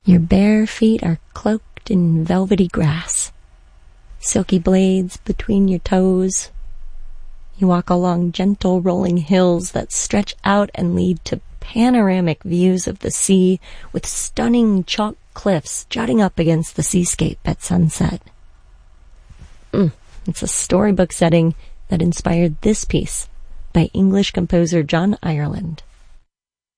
Your bare feet are cloaked in velvety grass, silky blades between your toes. You walk along gentle rolling hills that stretch out and lead to panoramic views of the sea with stunning chalk cliffs jutting up against the seascape at sunset. It's a storybook setting that inspired this piece by English composer John Ireland.